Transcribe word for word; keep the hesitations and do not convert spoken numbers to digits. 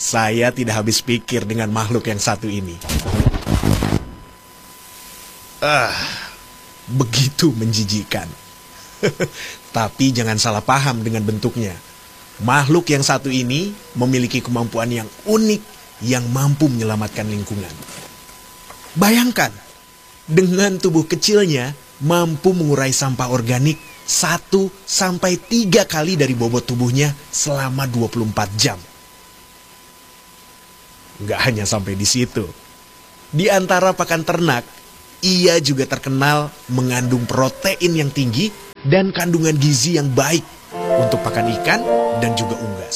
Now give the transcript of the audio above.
Saya tidak habis pikir dengan makhluk yang satu ini. Ah, begitu menjijikkan. Tapi jangan salah paham dengan bentuknya. Makhluk yang satu ini memiliki kemampuan yang unik yang mampu menyelamatkan lingkungan. Bayangkan, dengan tubuh kecilnya mampu mengurai sampah organik satu sampai tiga kali dari bobot tubuhnya selama dua puluh empat jam. Nggak hanya sampai di situ. Di antara pakan ternak, ia juga terkenal mengandung protein yang tinggi dan kandungan gizi yang baik untuk pakan ikan dan juga unggas.